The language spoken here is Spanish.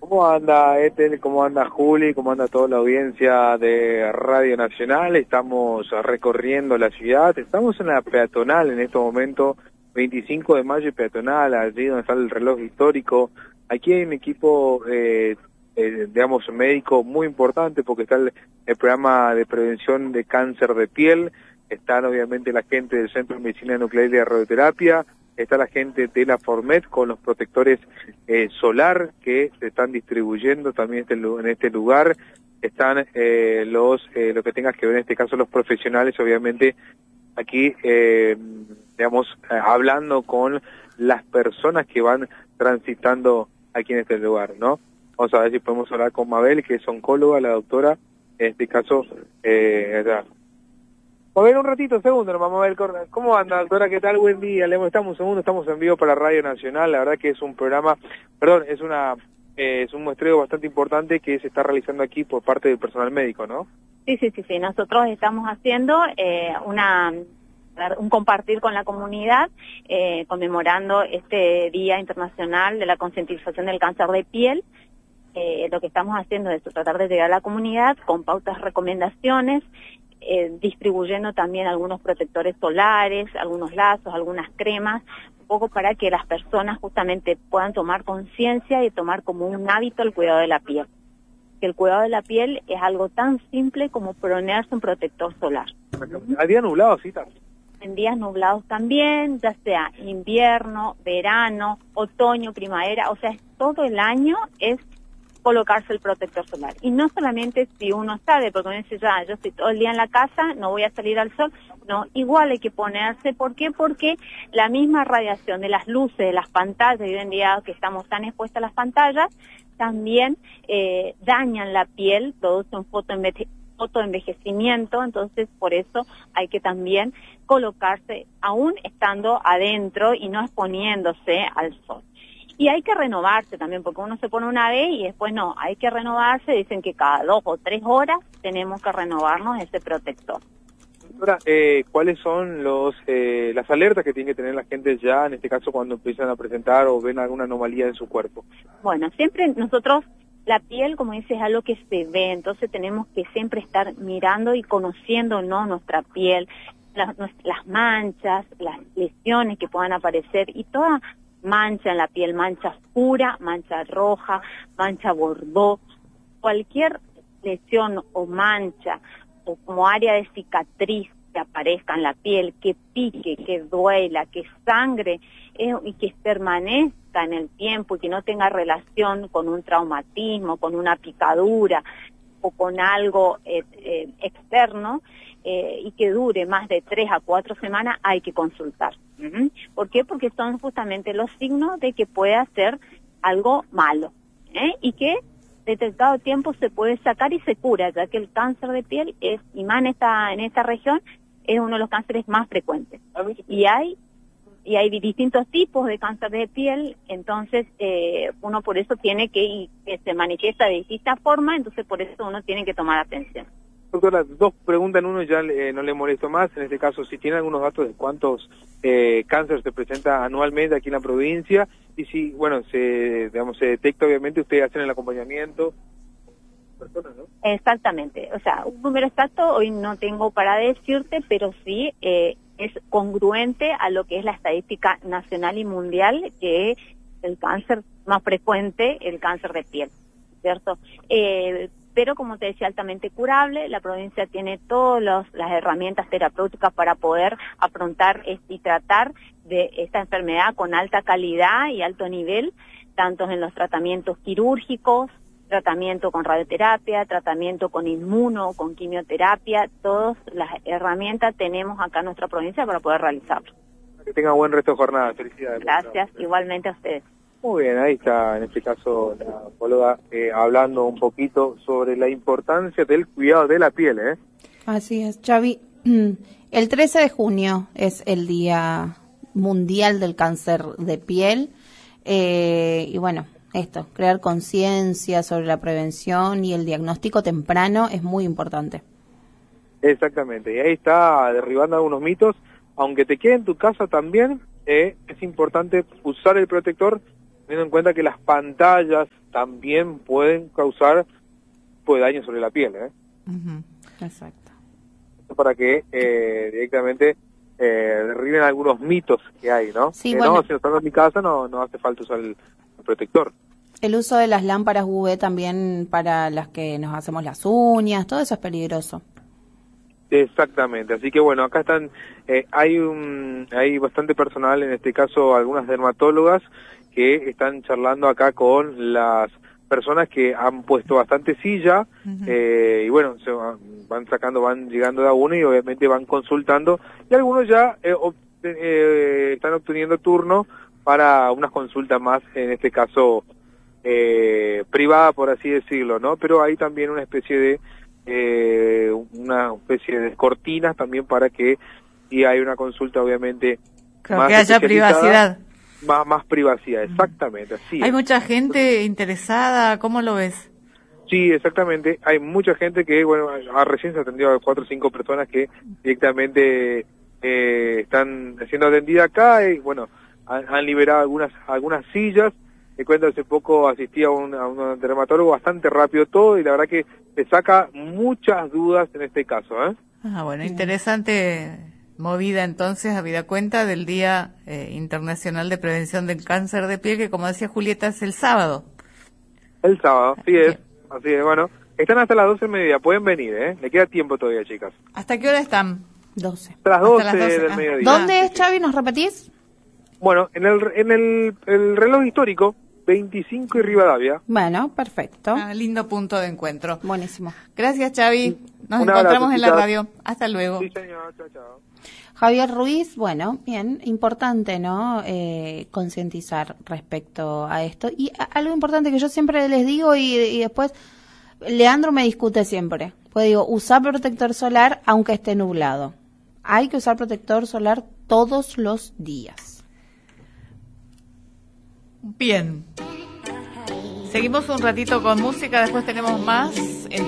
¿Cómo anda cómo anda Juli, cómo anda toda la audiencia de Radio Nacional? Estamos recorriendo la ciudad, estamos en la peatonal en este momento, 25 de mayo peatonal, allí donde está el reloj histórico. Aquí hay un equipo, digamos, médico muy importante porque está el programa de prevención de cáncer de piel, están obviamente la gente del Centro de Medicina Nuclear y de Radioterapia, está la gente de la Formet con los protectores solar que se están distribuyendo también en este lugar, están lo que tengas que ver en este caso los profesionales, obviamente aquí, digamos, hablando con las personas que van transitando aquí en este lugar, ¿no? Vamos a ver si podemos hablar con Mabel, que es oncóloga, la doctora, en este caso, Mabel, un ratito, segundo, nomás, Mabel, ¿cómo anda, doctora? ¿Qué tal? Buen día, estamos en vivo para Radio Nacional, la verdad que es un programa, es un muestreo bastante importante que se está realizando aquí por parte del personal médico, ¿no? Sí, nosotros estamos haciendo un compartir con la comunidad, conmemorando este Día Internacional de la Concientización del Cáncer de Piel. Lo que estamos haciendo es tratar de llegar a la comunidad con pautas, recomendaciones, distribuyendo también algunos protectores solares, algunos lazos, algunas cremas, un poco para que las personas justamente puedan tomar conciencia y tomar como un hábito el cuidado de la piel. Que el cuidado de la piel es algo tan simple como ponerse un protector solar. ¿A día nublado, sí, también? En días nublados también, ya sea invierno, verano, otoño, primavera, o sea, todo el año es colocarse el protector solar. Y no solamente si uno sabe, porque uno dice, ya, yo estoy todo el día en la casa, no voy a salir al sol. No, igual hay que ponerse. ¿Por qué? Porque la misma radiación de las luces, de las pantallas, hoy en día que estamos tan expuestas a las pantallas, también dañan la piel, produce un fotoenvejecimiento, entonces por eso hay que también colocarse aún estando adentro y no exponiéndose al sol. Y hay que renovarse también, porque uno se pone una vez y después no, hay que renovarse, dicen que cada 2 o 3 horas tenemos que renovarnos ese protector. Doctora, ¿cuáles son las alertas que tiene que tener la gente ya, en este caso cuando empiezan a presentar o ven alguna anomalía en su cuerpo? Bueno, siempre nosotros, la piel, como dices, es algo que se ve, entonces tenemos que siempre estar mirando y conociendo, ¿no?, nuestra piel, las manchas, las lesiones que puedan aparecer y toda mancha en la piel, mancha oscura, mancha roja, mancha bordó, cualquier lesión o mancha o como área de cicatriz que aparezca en la piel, que pique, que duela, que sangre y que permanezca en el tiempo y que no tenga relación con un traumatismo, con una picadura o con algo externo, y que dure más de 3 a 4 semanas, hay que consultar. ¿Por qué? Porque son justamente los signos de que puede ser algo malo, y que detectado a tiempo se puede sacar y se cura, ya que el cáncer de piel y más en esta región es uno de los cánceres más frecuentes. Y hay distintos tipos de cáncer de piel, entonces uno por eso tiene que se manifiesta de distinta forma, entonces por eso uno tiene que tomar atención. Doctora, 2 preguntas en uno, ya no le molesto más. En este caso, si tiene algunos datos de cuántos cánceres se presenta anualmente aquí en la provincia, y si, bueno, se detecta, obviamente, ustedes hacen el acompañamiento. Personas, ¿no? Exactamente, o sea, un número exacto hoy no tengo para decirte, pero sí es congruente a lo que es la estadística nacional y mundial, que es el cáncer más frecuente, el cáncer de piel, ¿cierto? Pero como te decía, altamente curable. La provincia tiene todas las herramientas terapéuticas para poder afrontar y tratar de esta enfermedad con alta calidad y alto nivel, tanto en los tratamientos quirúrgicos, tratamiento con radioterapia, tratamiento con con quimioterapia, todas las herramientas tenemos acá en nuestra provincia para poder realizarlo. Que tenga buen resto de jornada, felicidades. Gracias, igualmente a ustedes. Muy bien, ahí está, en este caso, la oncóloga hablando un poquito sobre la importancia del cuidado de la piel, ¿eh? Así es, Xavi. El 13 de junio es el Día Mundial del Cáncer de Piel, y bueno, crear conciencia sobre la prevención y el diagnóstico temprano es muy importante. Exactamente, y ahí está derribando algunos mitos, aunque te quede en tu casa también, es importante usar el protector, teniendo en cuenta que las pantallas también pueden causar daño sobre la piel, Exacto. Para que directamente derriben algunos mitos que hay, ¿no? Sí, bueno. No, si no estás en mi casa no hace falta usar el protector. El uso de las lámparas UV también para las que nos hacemos las uñas, todo eso es peligroso. Exactamente, así que bueno, acá están, hay bastante personal, en este caso algunas dermatólogas que están charlando acá con las personas que han puesto bastante silla, y bueno, se van llegando de a uno y obviamente van consultando, y algunos ya están obteniendo turno para unas consultas más, en este caso privada, por así decirlo, ¿no? Pero hay también una especie de cortinas también para que si hay una consulta, obviamente, más que haya privacidad. Más privacidad, exactamente, así. ¿Hay mucha gente interesada? ¿Cómo lo ves? Sí, exactamente. Hay mucha gente que, bueno, recién se atendió a 4 o 5 personas que directamente están siendo atendidas acá y, bueno, han liberado algunas sillas. Te cuento, hace poco asistí a un dermatólogo, bastante rápido todo, y la verdad que te saca muchas dudas en este caso, bueno, interesante movida entonces, habida cuenta del Día Internacional de Prevención del Cáncer de Piel, que como decía Julieta, es el sábado. El sábado, así es, bueno, están hasta las 12:30, pueden venir, le queda tiempo todavía, chicas. ¿Hasta qué hora están? 12. Hasta las 12 del mediodía. ¿Dónde es, Xavi? ¿Nos repetís? Bueno, en el reloj histórico, 25 y Rivadavia. Bueno, perfecto. Lindo punto de encuentro. Buenísimo. Gracias, Xavi. Nos encontramos en la radio. Hasta luego. Sí, señor. Chao, chao. Javier Ruiz, bueno, bien, importante, ¿no? Concientizar respecto a esto. Y algo importante que yo siempre les digo y después Leandro me discute siempre. Pues digo, usar protector solar aunque esté nublado. Hay que usar protector solar todos los días. Bien. Seguimos un ratito con música, después tenemos más.